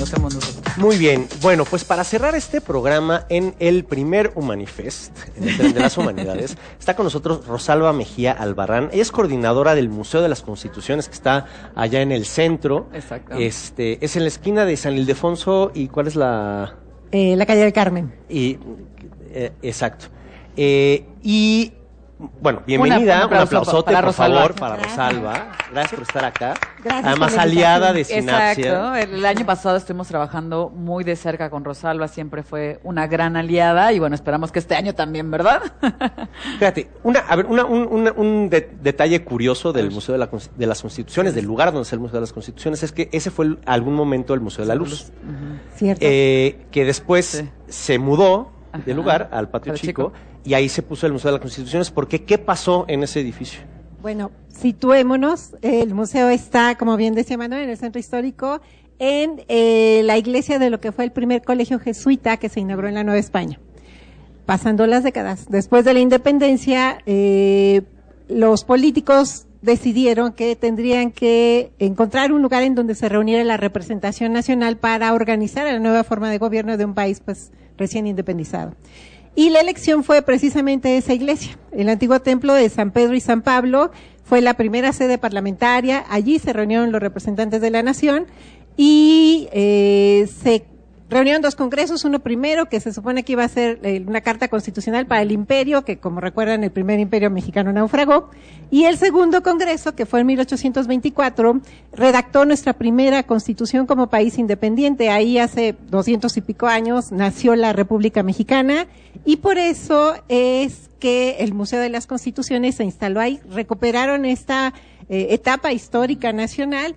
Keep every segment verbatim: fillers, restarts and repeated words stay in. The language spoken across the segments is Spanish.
conocemos nosotros. Muy bien, bueno, pues para cerrar este programa en el primer Humanifest, en el Tren de las Humanidades, está con nosotros Rosalba Mejía Albarrán. Ella es coordinadora del Museo de las Constituciones, que está allá en el centro. Exacto. Este, es en la esquina de San Ildefonso, ¿y cuál es la...? Eh, la calle del Carmen. Y, eh, exacto. Eh, y... Bueno, bienvenida, Una, un, un aplausote, para por Rosalba. favor, para Rosalba. Gracias por estar acá. Gracias Además, por la aliada de invitación. Sinapsia. Exacto. El año pasado estuvimos trabajando muy de cerca con Rosalba, siempre fue una gran aliada y bueno, esperamos que este año también, ¿verdad? Fíjate, una, a ver, una, un, una, un de, detalle curioso del Museo de, la, de las Constituciones, del lugar donde está el Museo de las Constituciones, es que ese fue el, algún momento el Museo de la Luz. Uh-huh. Cierto. Eh, que después Sí. se mudó Ajá. de lugar al Patio Patio Chico, Chico. y ahí se puso el Museo de las Constituciones. ¿Por qué? ¿Qué pasó en ese edificio? Bueno, situémonos. El museo está, como bien decía Manuel, en el centro histórico, en eh, la iglesia de lo que fue el primer colegio jesuita que se inauguró en la Nueva España. Pasando las décadas, después de la independencia, eh, los políticos decidieron que tendrían que encontrar un lugar en donde se reuniera la representación nacional para organizar la nueva forma de gobierno de un país pues recién independizado. Y la elección fue precisamente esa iglesia. El antiguo templo de San Pedro y San Pablo fue la primera sede parlamentaria. Allí se reunieron los representantes de la nación y eh, se reunieron dos congresos. Uno primero, que se supone que iba a ser eh, una carta constitucional para el imperio, que como recuerdan el primer imperio mexicano naufragó. Y el segundo congreso, que fue en mil ochocientos veinticuatro, redactó nuestra primera constitución como país independiente. Ahí hace doscientos y pico años nació la República Mexicana y por eso es que el Museo de las Constituciones se instaló ahí. Recuperaron esta eh, etapa histórica nacional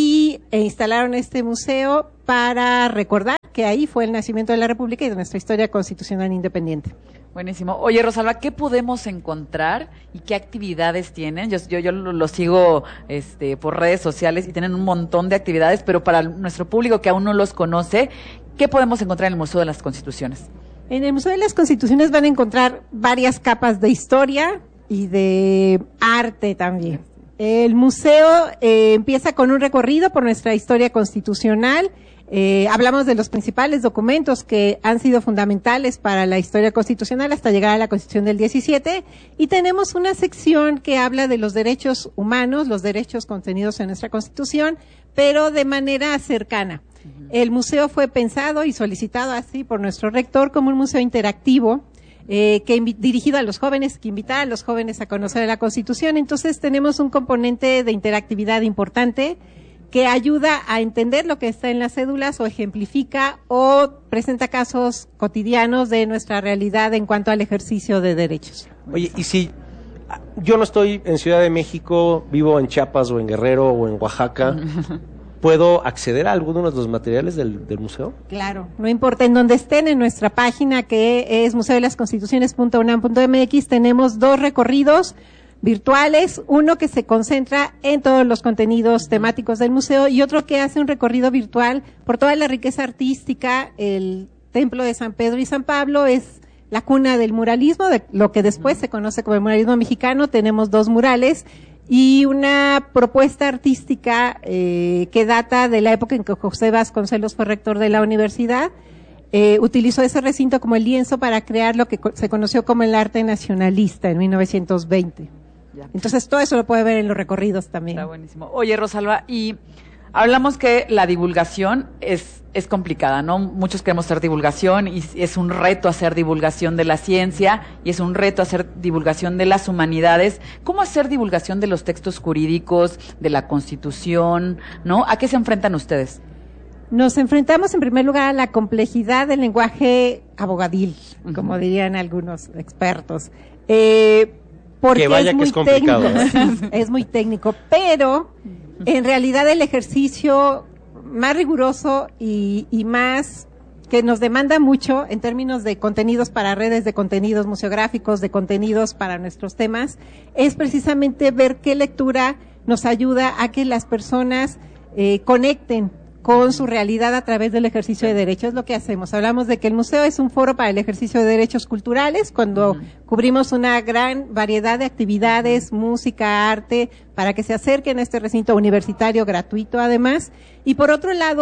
y e instalaron este museo para recordar que ahí fue el nacimiento de la República y de nuestra historia constitucional independiente. Buenísimo. Oye, Rosalba, ¿qué podemos encontrar y qué actividades tienen? Yo, yo, yo lo, lo sigo este, por redes sociales y tienen un montón de actividades, pero para nuestro público que aún no los conoce, ¿qué podemos encontrar en el Museo de las Constituciones? En el Museo de las Constituciones van a encontrar varias capas de historia y de arte también. El museo eh, empieza con un recorrido por nuestra historia constitucional. Eh, hablamos de los principales documentos que han sido fundamentales para la historia constitucional hasta llegar a la Constitución del diecisiete y tenemos una sección que habla de los derechos humanos, los derechos contenidos en nuestra Constitución, pero de manera cercana. Uh-huh. El museo fue pensado y solicitado así por nuestro rector como un museo interactivo, Eh, que invi- dirigido a los jóvenes, que invita a los jóvenes a conocer la Constitución. Entonces tenemos un componente de interactividad importante que ayuda a entender lo que está en las cédulas o ejemplifica o presenta casos cotidianos de nuestra realidad en cuanto al ejercicio de derechos. Oye, y si yo no estoy en Ciudad de México, vivo en Chiapas o en Guerrero o en Oaxaca, ¿puedo acceder a alguno de los materiales del, del museo? Claro, no importa en dónde estén, en nuestra página que es museo de las constituciones punto unam punto m x tenemos dos recorridos virtuales, uno que se concentra en todos los contenidos temáticos del museo y otro que hace un recorrido virtual por toda la riqueza artística. El templo de San Pedro y San Pablo es la cuna del muralismo, de lo que después se conoce como el muralismo mexicano. Tenemos dos murales y una propuesta artística eh, que data de la época en que José Vasconcelos fue rector de la universidad. Eh, utilizó ese recinto como el lienzo para crear lo que co- se conoció como el arte nacionalista en mil novecientos veinte. Ya. Entonces todo eso lo puede ver en los recorridos también. Está buenísimo. Oye, Rosalba, y hablamos que la divulgación es, es complicada, ¿no? Muchos queremos hacer divulgación y es un reto hacer divulgación de la ciencia y es un reto hacer divulgación de las humanidades. ¿Cómo hacer divulgación de los textos jurídicos, de la Constitución, ¿no? ¿A qué se enfrentan ustedes? Nos enfrentamos en primer lugar a la complejidad del lenguaje abogadil, uh-huh. como dirían algunos expertos. Eh, porque que vaya es muy que es complicado. técnico, ¿eh? sí, es muy técnico, pero en realidad el ejercicio más riguroso y, y más que nos demanda mucho en términos de contenidos para redes, de contenidos museográficos, de contenidos para nuestros temas, es precisamente ver qué lectura nos ayuda a que las personas eh, conecten con su realidad a través del ejercicio de derechos. Es lo que hacemos. Hablamos de que el museo es un foro para el ejercicio de derechos culturales, cuando uh-huh. cubrimos una gran variedad de actividades, música, arte, para que se acerquen a este recinto universitario gratuito además. Y por otro lado,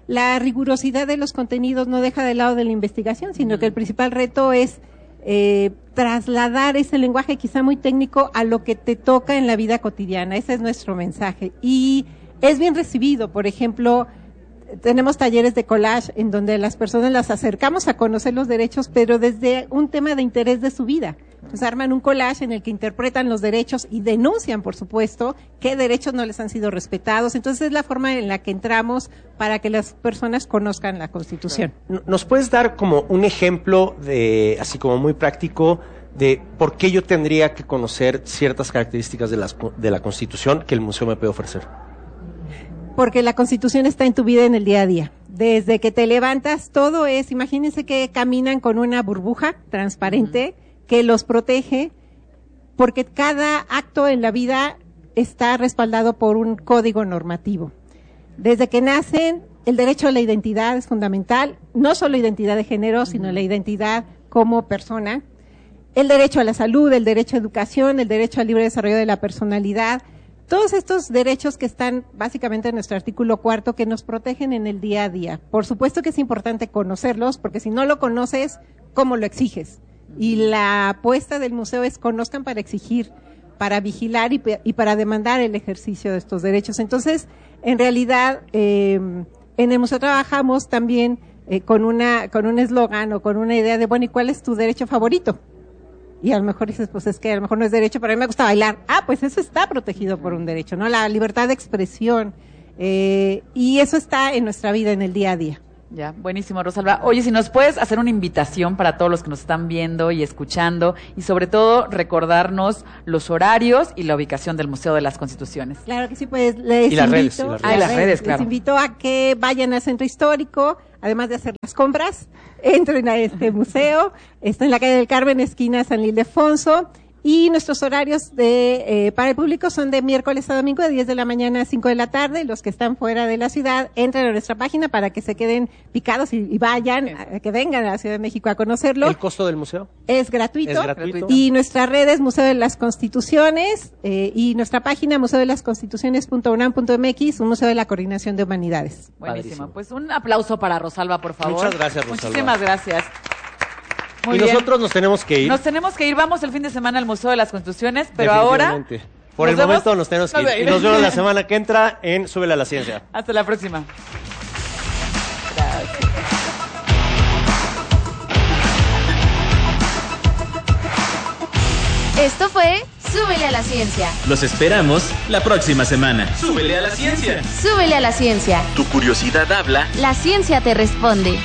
la rigurosidad de los contenidos no deja de lado de la investigación, sino que el principal reto es eh, trasladar ese lenguaje quizá muy técnico a lo que te toca en la vida cotidiana. Ese es nuestro mensaje. Y es bien recibido. Por ejemplo, tenemos talleres de collage en donde las personas las acercamos a conocer los derechos, pero desde un tema de interés de su vida. Entonces arman un collage en el que interpretan los derechos y denuncian, por supuesto, qué derechos no les han sido respetados. Entonces es la forma en la que entramos para que las personas conozcan la Constitución. ¿Nos puedes dar como un ejemplo de, así como muy práctico, de por qué yo tendría que conocer ciertas características de, las, de la Constitución que el museo me puede ofrecer? Porque la Constitución está en tu vida en el día a día. Desde que te levantas, todo es, imagínense que caminan con una burbuja transparente uh-huh. que los protege, porque cada acto en la vida está respaldado por un código normativo. Desde que nacen, el derecho a la identidad es fundamental, no solo identidad de género, uh-huh. sino la identidad como persona. El derecho a la salud, el derecho a educación, el derecho al libre desarrollo de la personalidad. Todos estos derechos que están básicamente en nuestro artículo cuarto que nos protegen en el día a día. Por supuesto que es importante conocerlos, porque si no lo conoces, ¿cómo lo exiges? Y la apuesta del museo es conozcan para exigir, para vigilar y, y para demandar el ejercicio de estos derechos. Entonces, en realidad, eh, en el museo trabajamos también eh, con una con un eslogan o con una idea de, bueno, ¿y cuál es tu derecho favorito? Y a lo mejor dices, pues es que a lo mejor no es derecho, pero a mí me gusta bailar. Ah, pues eso está protegido por un derecho, ¿no? La libertad de expresión. Eh, y eso está en nuestra vida, en el día a día. Ya, buenísimo, Rosalba. Oye, si nos puedes hacer una invitación para todos los que nos están viendo y escuchando, y sobre todo recordarnos los horarios y la ubicación del Museo de las Constituciones. Claro que sí, pues les y las invito, redes, y las redes. Ah, y las redes, claro. Les invito a que vayan al Centro Histórico, además de hacer las compras, entren a este museo. Está en la calle del Carmen, esquina San Ildefonso. Y nuestros horarios de eh, para el público son de miércoles a domingo de diez de la mañana a cinco de la tarde. Los que están fuera de la ciudad entren a nuestra página para que se queden picados y, y vayan, a, que vengan a la Ciudad de México a conocerlo. ¿El costo del museo? Es gratuito. Es gratuito. Y nuestras redes Museo de las Constituciones eh, y nuestra página museo de las constituciones punto unam punto m x, un museo de la Coordinación de Humanidades. Buenísimo. Padrísimo. Pues un aplauso para Rosalba, por favor. Muchas gracias, Rosalba. Muchísimas gracias. Muy y bien. nosotros nos tenemos que ir. Nos tenemos que ir, vamos el fin de semana al Museo de las Constituciones, pero ahora... Por el vemos? momento nos tenemos que ir. Y nos vemos la semana que entra en Súbele a la Ciencia. Hasta la próxima. Esto fue Súbele a la Ciencia. Los esperamos la próxima semana. ¡Súbele a la Ciencia! Súbele a la Ciencia. Tu curiosidad habla. La ciencia te responde.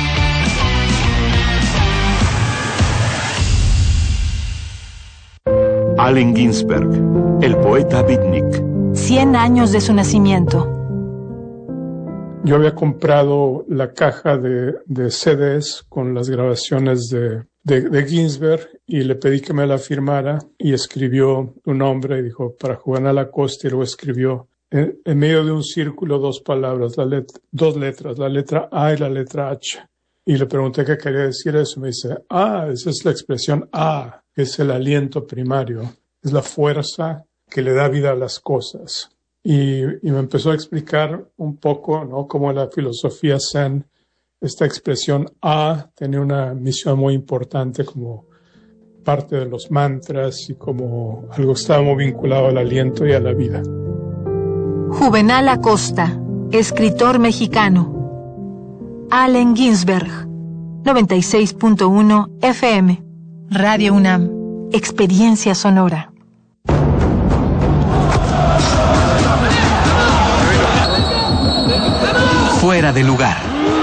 Allen Ginsberg, el poeta beatnik. Cien años de su nacimiento. Yo había comprado la caja de, de C Ds con las grabaciones de, de, de Ginsberg y le pedí que me la firmara y escribió un nombre y dijo para Juana Lacoste y luego escribió en, en medio de un círculo dos palabras, la let, dos letras, la letra A y la letra H. Y le pregunté qué quería decir eso. Me dice, ah, esa es la expresión A, que es el aliento primario, es la fuerza que le da vida a las cosas. Y, y me empezó a explicar un poco, ¿no?, cómo la filosofía Zen, esta expresión A, tenía una misión muy importante como parte de los mantras y como algo que estaba muy vinculado al aliento y a la vida. Juvenal Acosta, escritor mexicano. Allen Ginsberg, noventa y seis punto uno F M. Radio UNAM, experiencia sonora. Fuera de lugar.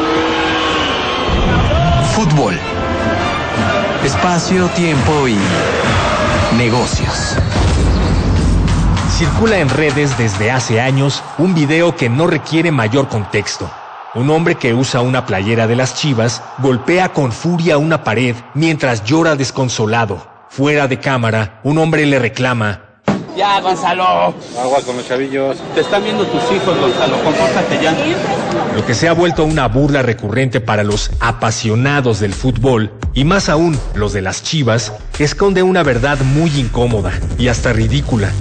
Fútbol. Espacio, tiempo y negocios. Circula en redes desde hace años un video que no requiere mayor contexto. Un hombre que usa una playera de las Chivas golpea con furia una pared mientras llora desconsolado. Fuera de cámara, un hombre le reclama: ¡Ya, Gonzalo! Agua con los chavillos. Te están viendo tus hijos, Gonzalo. Compórtate ya. Lo que se ha vuelto una burla recurrente para los apasionados del fútbol, y más aún los de las Chivas, esconde una verdad muy incómoda y hasta ridícula.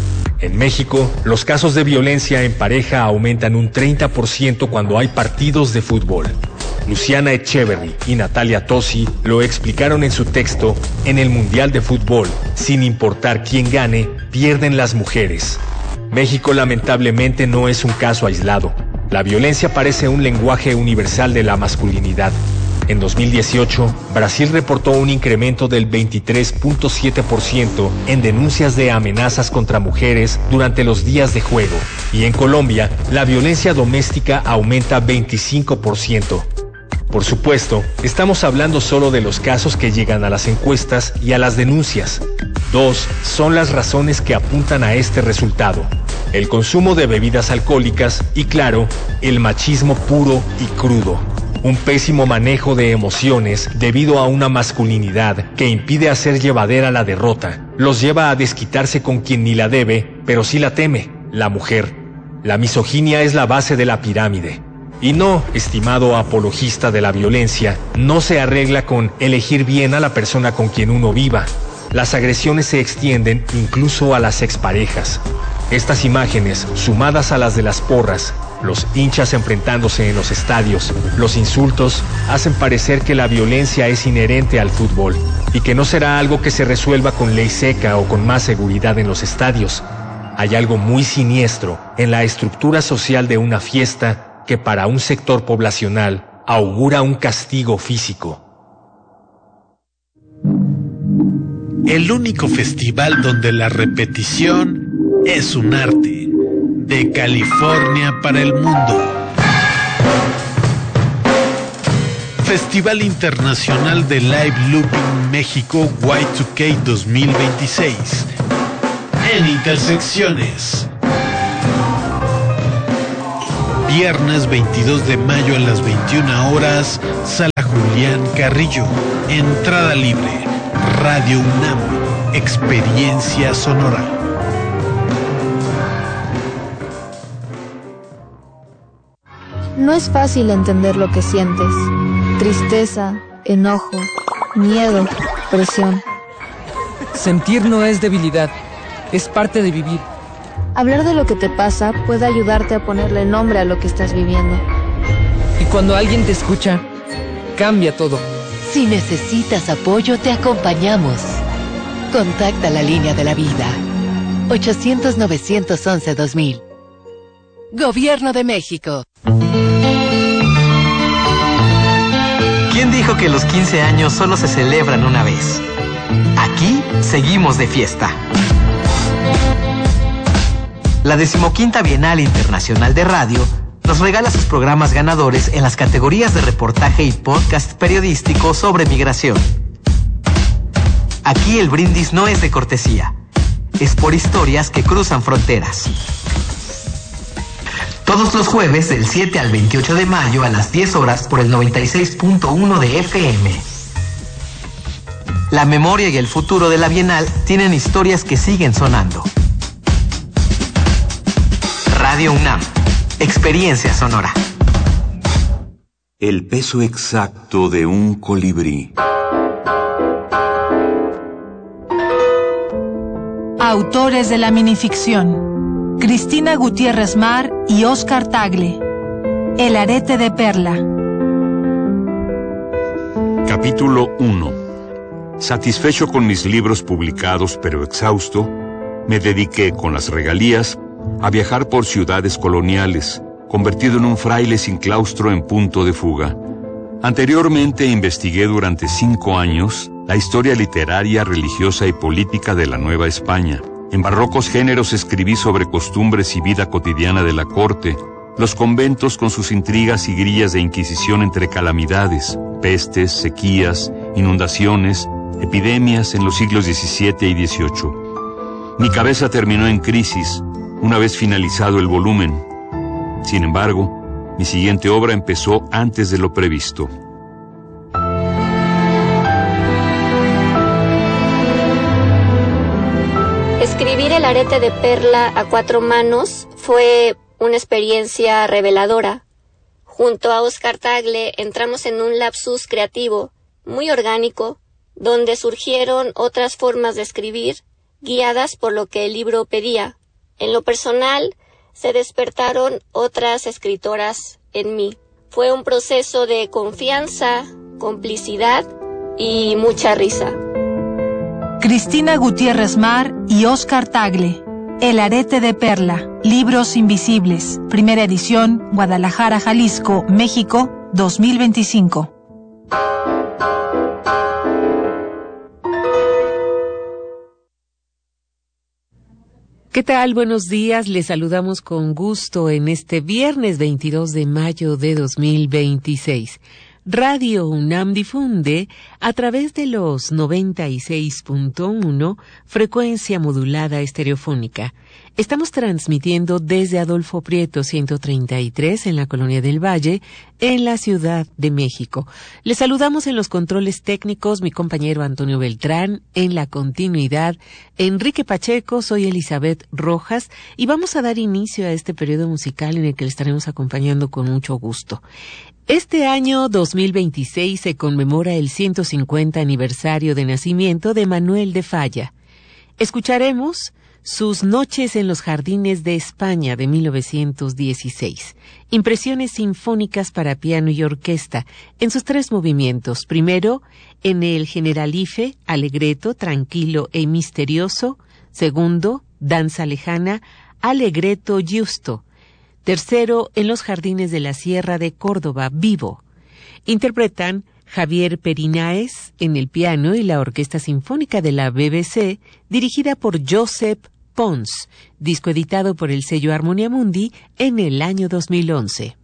En México, los casos de violencia en pareja aumentan un treinta por ciento cuando hay partidos de fútbol. Luciana Echeverry y Natalia Tosi lo explicaron en su texto: en el Mundial de Fútbol, sin importar quién gane, pierden las mujeres. México lamentablemente no es un caso aislado. La violencia parece un lenguaje universal de la masculinidad. En dos mil dieciocho, Brasil reportó un incremento del veintitrés punto siete por ciento en denuncias de amenazas contra mujeres durante los días de juego. Y en Colombia, la violencia doméstica aumenta veinticinco por ciento. Por supuesto, estamos hablando solo de los casos que llegan a las encuestas y a las denuncias. Dos son las razones que apuntan a este resultado: el consumo de bebidas alcohólicas y, claro, el machismo puro y crudo. Un pésimo manejo de emociones debido a una masculinidad que impide hacer llevadera la derrota. Los lleva a desquitarse con quien ni la debe, pero sí la teme: la mujer. La misoginia es la base de la pirámide. Y no, estimado apologista de la violencia, no se arregla con elegir bien a la persona con quien uno viva. Las agresiones se extienden incluso a las exparejas. Estas imágenes, sumadas a las de las porras, los hinchas enfrentándose en los estadios, los insultos, hacen parecer que la violencia es inherente al fútbol y que no será algo que se resuelva con ley seca o con más seguridad en los estadios. Hay algo muy siniestro en la estructura social de una fiesta que para un sector poblacional augura un castigo físico. El único festival donde la repetición es un arte. De California para el mundo. Festival Internacional de Live Looping México Y dos K dos mil veintiséis. En Intersecciones. Viernes veintidós de mayo a las veintiuna horas, Sala Julián Carrillo. Entrada libre. Radio UNAM. Experiencia sonora. No es fácil entender lo que sientes. Tristeza, enojo, miedo, presión. Sentir no es debilidad, es parte de vivir. Hablar de lo que te pasa puede ayudarte a ponerle nombre a lo que estás viviendo. Y cuando alguien te escucha, cambia todo. Si necesitas apoyo, te acompañamos. Contacta la línea de la vida. ochocientos, novecientos once, dos mil. Gobierno de México. ¿Quién dijo que los quince años solo se celebran una vez? Aquí seguimos de fiesta. La decimoquinta Bienal Internacional de Radio nos regala sus programas ganadores en las categorías de reportaje y podcast periodístico sobre migración. Aquí el brindis no es de cortesía, es por historias que cruzan fronteras. Todos los jueves del siete al veintiocho de mayo a las diez horas por el noventa y seis punto uno de F M. La memoria y el futuro de la Bienal tienen historias que siguen sonando. Radio UNAM, experiencia sonora. El peso exacto de un colibrí. Autores de la minificción: Cristina Gutiérrez Mar y Óscar Tagle. El arete de perla. Capítulo uno. Satisfecho con mis libros publicados pero exhausto, me dediqué con las regalías a viajar por ciudades coloniales, convertido en un fraile sin claustro en punto de fuga. Anteriormente investigué durante cinco años la historia literaria, religiosa y política de la Nueva España. En barrocos géneros escribí sobre costumbres y vida cotidiana de la corte, los conventos con sus intrigas y grillas de inquisición entre calamidades, pestes, sequías, inundaciones, epidemias en los siglos diecisiete y dieciocho. Mi cabeza terminó en crisis una vez finalizado el volumen. Sin embargo, mi siguiente obra empezó antes de lo previsto. Escribir El arete de perla a cuatro manos fue una experiencia reveladora. Junto a Óscar Tagle entramos en un lapsus creativo, muy orgánico, donde surgieron otras formas de escribir, guiadas por lo que el libro pedía. En lo personal, se despertaron otras escritoras en mí. Fue un proceso de confianza, complicidad y mucha risa. Cristina Gutiérrez Mar y Óscar Tagle. El arete de perla. Libros invisibles. Primera edición, Guadalajara, Jalisco, México, dos mil veinticinco. ¿Qué tal? Buenos días. Les saludamos con gusto en este viernes veintidós de mayo de dos mil veintiséis. Radio UNAM difunde a través de los noventa y seis punto uno, frecuencia modulada estereofónica. Estamos transmitiendo desde Adolfo Prieto ciento treinta y tres en la Colonia del Valle, en la Ciudad de México. Les saludamos en los controles técnicos mi compañero Antonio Beltrán, en la continuidad Enrique Pacheco, soy Elizabeth Rojas y vamos a dar inicio a este periodo musical en el que le estaremos acompañando con mucho gusto. Este año dos mil veintiséis se conmemora el ciento cincuenta aniversario de nacimiento de Manuel de Falla. Escucharemos Sus noches en los jardines de España de mil novecientos dieciséis. Impresiones sinfónicas para piano y orquesta en sus tres movimientos. Primero, en el Generalife, allegretto, tranquilo e misterioso. Segundo, danza lejana, allegretto giusto. Tercero, en los jardines de la Sierra de Córdoba, vivo. Interpretan Javier Perinaes en el piano y la Orquesta Sinfónica de la B B C, dirigida por Josep Pons, disco editado por el sello Harmonia Mundi en el año dos mil once.